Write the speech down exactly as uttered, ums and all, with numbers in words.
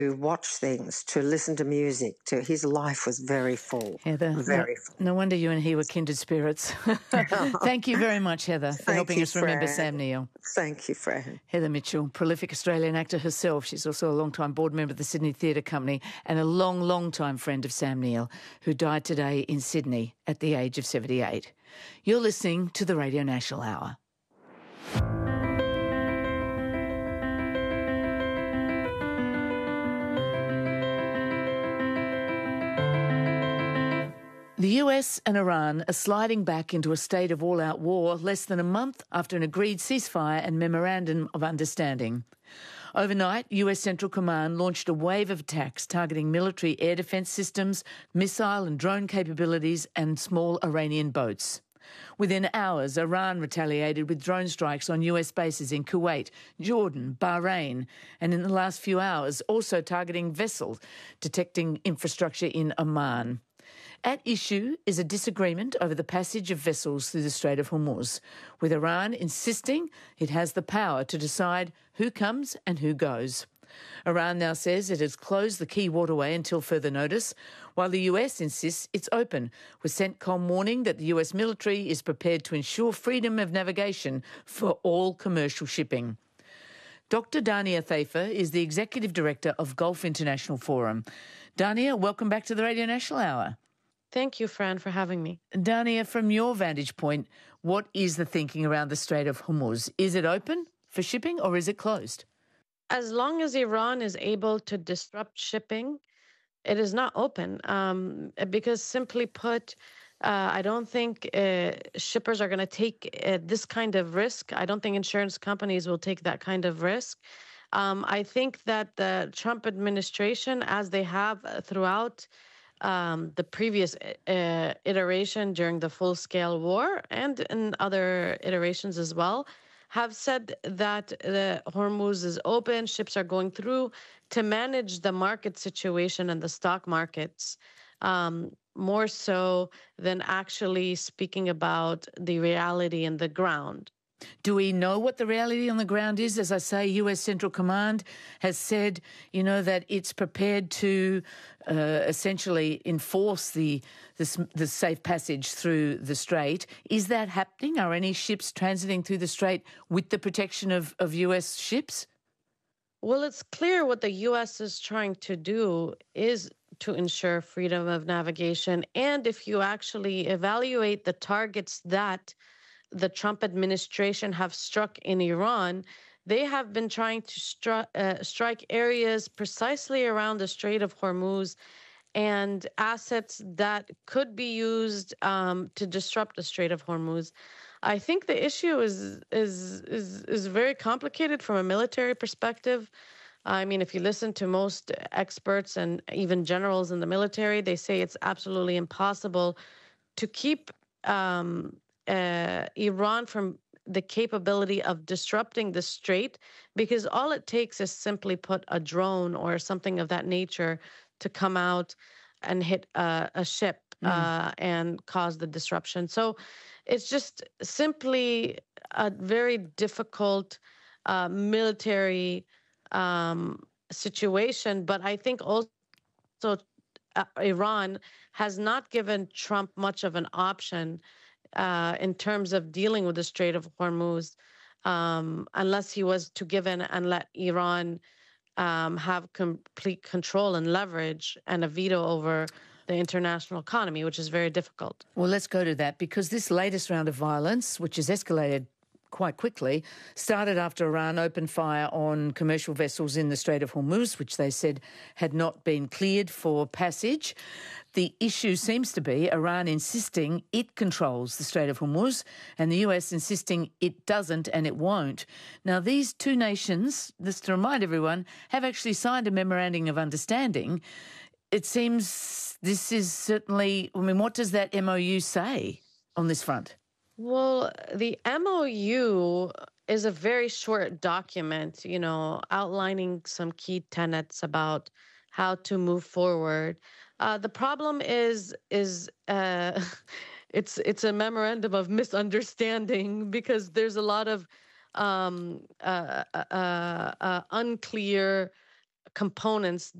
watch things, to listen to music. To his life was very full. Heather, no, very full. no wonder you and he were kindred spirits. Thank you very much, Heather, for Thank helping you, us remember Fran. Sam Neill. Thank you, Fran. Heather Mitchell, prolific Australian actor herself. She's also a long-time board member of the Sydney Theatre Company and a long, long-time friend of Sam Neill, who died today in Sydney at the age of seventy-eight. You're listening to the Radio National Hour. The U S and Iran are sliding back into a state of all-out war less than a month after an agreed ceasefire and memorandum of understanding. Overnight, U S Central Command launched a wave of attacks targeting military air defence systems, missile and drone capabilities and small Iranian boats. Within hours, Iran retaliated with drone strikes on U S bases in Kuwait, Jordan, Bahrain, and in the last few hours also targeting vessels detecting infrastructure in Oman. At issue is a disagreement over the passage of vessels through the Strait of Hormuz, with Iran insisting it has the power to decide who comes and who goes. Iran now says it has closed the key waterway until further notice, while the U S insists it's open, with CENTCOM warning that the U S military is prepared to ensure freedom of navigation for all commercial shipping. Doctor Dania Thafer is the Executive Director of Gulf International Forum. Dania, welcome back to the Radio National Hour. Thank you, Fran, for having me. Dania, from your vantage point, what is the thinking around the Strait of Hormuz? Is it open for shipping or is it closed? As long as Iran is able to disrupt shipping, it is not open. Um, because simply put, uh, I don't think uh, shippers are going to take uh, this kind of risk. I don't think insurance companies will take that kind of risk. Um, I think that the Trump administration, as they have throughout Um, the previous uh, iteration during the full-scale war and in other iterations as well, have said that the Hormuz is open, ships are going through to manage the market situation and the stock markets, um, more so than actually speaking about the reality in the ground. Do we know what the reality on the ground is? As I say, U S Central Command has said, you know, that it's prepared to uh, essentially enforce the, the the safe passage through the strait. Is that happening? Are any ships transiting through the strait with the protection of, of U S ships? Well, it's clear what the U S is trying to do is to ensure freedom of navigation. And if you actually evaluate the targets that the Trump administration have struck in Iran, they have been trying to stri- uh, strike areas precisely around the Strait of Hormuz and assets that could be used um, to disrupt the Strait of Hormuz. I think the issue is is is is very complicated from a military perspective. I mean, if you listen to most experts and even generals in the military, they say it's absolutely impossible to keep um, uh, Iran from the capability of disrupting the strait, because all it takes is simply put a drone or something of that nature to come out and hit a, a ship mm. uh, and cause the disruption. So it's just simply a very difficult uh, military um, situation. But I think also uh, Iran has not given Trump much of an option uh, in terms of dealing with the Strait of Hormuz, um, unless he was to give in and let Iran um, have complete control and leverage and a veto over the international economy, which is very difficult. Well, let's go to that, because this latest round of violence, which has escalated quite quickly, started after Iran opened fire on commercial vessels in the Strait of Hormuz, which they said had not been cleared for passage. The issue seems to be Iran insisting it controls the Strait of Hormuz and the U S insisting it doesn't and it won't. Now, these two nations, just to remind everyone, have actually signed a memorandum of understanding. It seems this is certainly, I mean, what does that M O U say on this front? Well, the M O U is a very short document, you know, outlining some key tenets about how to move forward. Uh, the problem is, is uh, it's it's a memorandum of misunderstanding, because there's a lot of um, uh, uh, uh, unclear components